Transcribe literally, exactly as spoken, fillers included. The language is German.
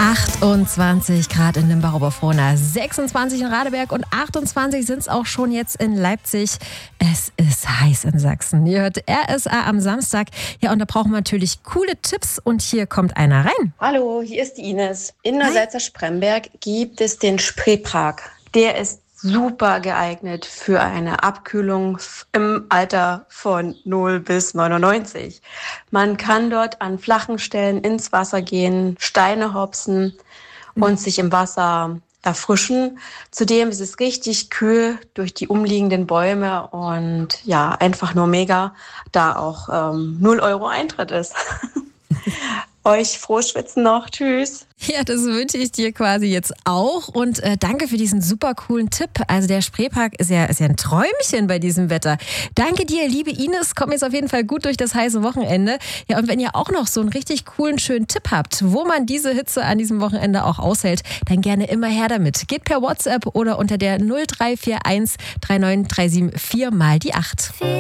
achtundzwanzig Grad in Limbach-Oberfrohna, sechsundzwanzig in Radeberg und achtundzwanzig sind es auch schon jetzt in Leipzig. Es ist heiß in Sachsen. Ihr hört R S A am Samstag. Ja, und da brauchen wir natürlich coole Tipps und hier kommt einer rein. Hallo, hier ist die Ines. In Neusalza-Spremberg gibt es den Spreepark. Der ist super geeignet für eine Abkühlung im Alter von null bis neunundneunzig. Man kann dort an flachen Stellen ins Wasser gehen, Steine hopsen und sich im Wasser erfrischen. Zudem ist es richtig kühl durch die umliegenden Bäume und ja, einfach nur mega, da auch ähm, null Euro Eintritt ist. Euch frohes Schwitzen noch. Tschüss. Ja, das wünsche ich dir quasi jetzt auch und äh, danke für diesen super coolen Tipp. Also der Spreepark ist ja, ist ja ein Träumchen bei diesem Wetter. Danke dir, liebe Ines. Komm jetzt auf jeden Fall gut durch das heiße Wochenende. Ja, und wenn ihr auch noch so einen richtig coolen, schönen Tipp habt, wo man diese Hitze an diesem Wochenende auch aushält, dann gerne immer her damit. Geht per WhatsApp oder unter der null drei vier eins drei neun drei sieben vier mal die acht.